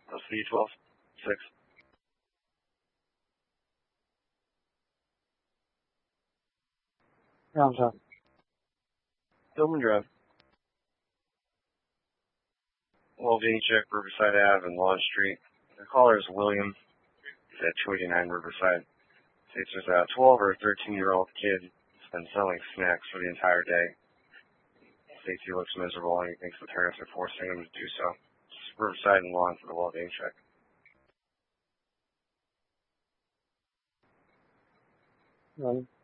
C12, 6. Yeah, I'm sorry. Tillman Drive. Waldini check, Riverside Ave and Lawn Street. The caller is William. He's at 289 Riverside. States there's a 12 or 13-year-old kid who's been selling snacks for the entire day. States he looks miserable and he thinks the parents are forcing him to do so. Just Riverside and Lawn for the Waldini check. Right.